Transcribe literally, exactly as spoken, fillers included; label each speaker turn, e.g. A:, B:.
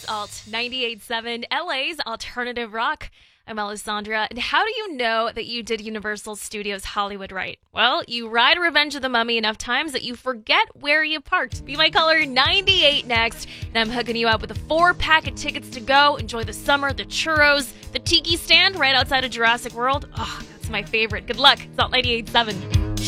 A: It's Alt ninety-eight point seven, L A's alternative rock. I'm Alessandra, and how do you know that you did Universal Studios Hollywood right? Well, you ride Revenge of the Mummy enough times that you forget where you parked. Be My Color ninety-eight next, and I'm hooking you up with a four-pack of tickets to go. Enjoy the summer, the churros, the tiki stand right outside of Jurassic World. Oh, that's my favorite. Good luck. It's Alt ninety-eight point seven.